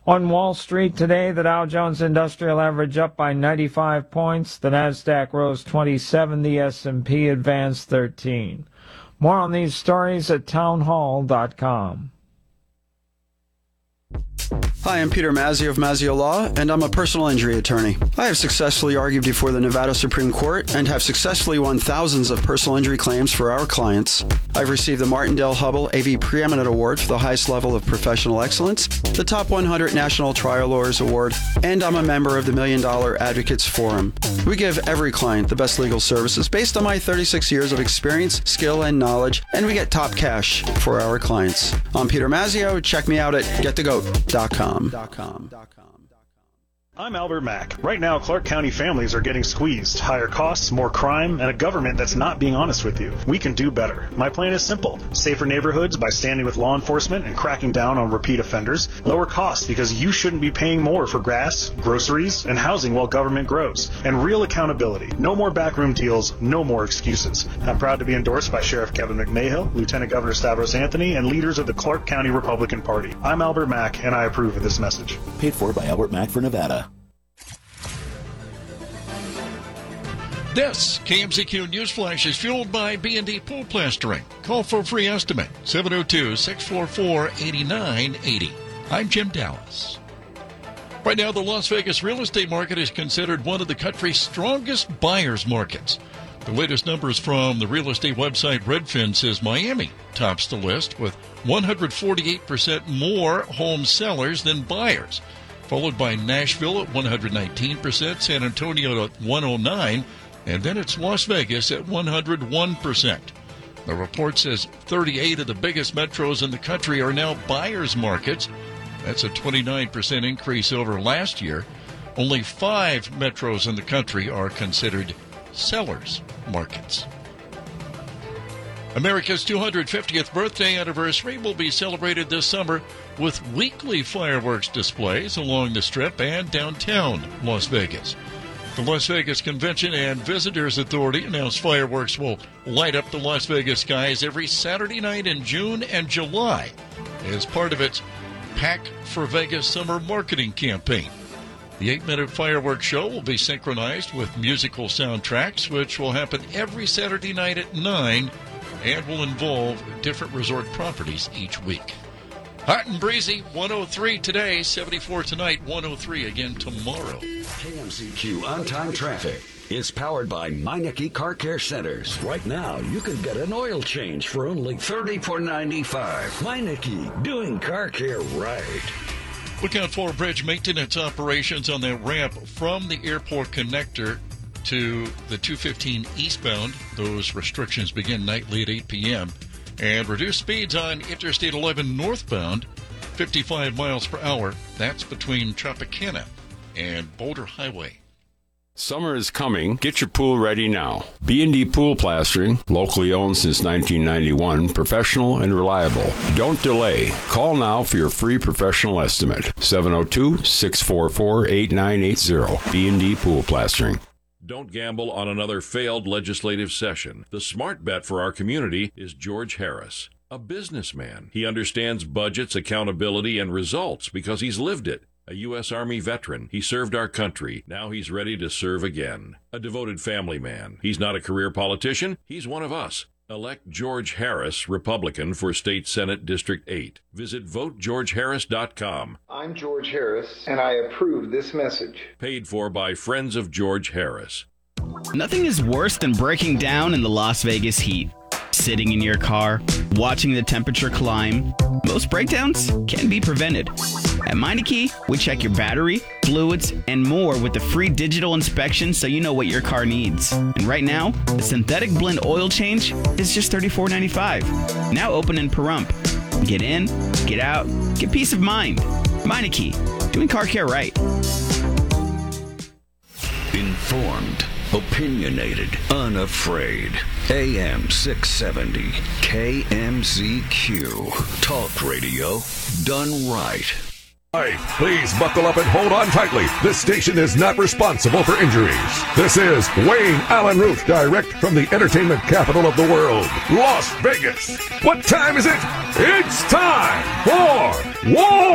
On Wall Street today, the Dow Jones Industrial Average up by 95 points. The Nasdaq rose 27. The S&P advanced 13. More on these stories at townhall.com. Hi, I'm Peter Mazzio of Mazzio Law, and I'm a personal injury attorney. I have successfully argued before the Nevada Supreme Court and have successfully won thousands of personal injury claims for our clients. I've received the Martindale Hubbell AV Preeminent Award for the highest level of professional excellence, the Top 100 National Trial Lawyers Award, and I'm a member of the $1 Million Advocates Forum. We give every client the best legal services based on my 36 years of experience, skill, and knowledge, and we get top cash for our clients. I'm Peter Mazzio. Check me out at getthegoat.com. I'm Albert Mack. Right now, Clark County families are getting squeezed. Higher costs, more crime, and a government that's not being honest with you. We can do better. My plan is simple. Safer neighborhoods by standing with law enforcement and cracking down on repeat offenders. Lower costs because you shouldn't be paying more for gas, groceries, and housing while government grows. And real accountability. No more backroom deals, no more excuses. I'm proud to be endorsed by Sheriff Kevin McMahill, Lieutenant Governor Stavros Anthony, and leaders of the Clark County Republican Party. I'm Albert Mack, and I approve of this message. Paid for by Albert Mack for Nevada. This KMZQ Newsflash is fueled by B&D Pool Plastering. Call for a free estimate, 702-644-8980. I'm Jim Dallas. Right now, the Las Vegas real estate market is considered one of the country's strongest buyers markets. The latest numbers from the real estate website Redfin says Miami tops the list with 148% more home sellers than buyers, followed by Nashville at 119%, San Antonio at 109%, and then it's Las Vegas at 101%. The report says 38 of the biggest metros in the country are now buyers markets. That's a 29% increase over last year. Only 5 metros in the country are considered sellers markets. America's 250th birthday anniversary will be celebrated this summer with weekly fireworks displays along the Strip and downtown Las Vegas. The Las Vegas Convention and Visitors Authority announced fireworks will light up the Las Vegas skies every Saturday night in June and July as part of its Pack for Vegas summer marketing campaign. The 8-minute fireworks show will be synchronized with musical soundtracks, which will happen every Saturday night at 9 and will involve different resort properties each week. Hot and breezy, 103 today, 74 tonight, 103 again tomorrow. KMZQ on-time traffic is powered by Meineke Car Care Centers. Right now, you can get an oil change for only $34.95. Meineke, doing car care right. Look out for bridge maintenance operations on that ramp from the airport connector to the 215 eastbound. Those restrictions begin nightly at 8 p.m. And reduced speeds on Interstate 11 northbound, 55 miles per hour. That's between Tropicana and Boulder Highway. Summer is coming. Get your pool ready now. B&D Pool Plastering, locally owned since 1991, professional and reliable. Don't delay. Call now for your free professional estimate. 702-644-8980. B&D Pool Plastering. Don't gamble on another failed legislative session. The smart bet for our community is George Harris, a businessman. He understands budgets, accountability, and results because he's lived it. A U.S. Army veteran. He served our country. Now he's ready to serve again. A devoted family man. He's not a career politician. He's one of us. Elect George Harris, Republican, for State Senate District 8. Visit votegeorgeharris.com. I'm George Harris, and I approve this message. Paid for by Friends of George Harris. Nothing is worse than breaking down in the Las Vegas heat. Sitting in your car, watching the temperature climb. Most breakdowns can be prevented. At Meineke, we check your battery, fluids, and more with the free digital inspection so you know what your car needs. And right now, the synthetic blend oil change is just $34.95. Now open in Pahrump. Get in, get out, get peace of mind. Meineke, doing car care right. Informed, opinionated, unafraid. AM 670, KMZQ. Talk radio done right. Please buckle up and hold on tightly. This station is not responsible for injuries. This is Wayne Allen Root, direct from the entertainment capital of the world, Las Vegas. What time is it? It's time for war!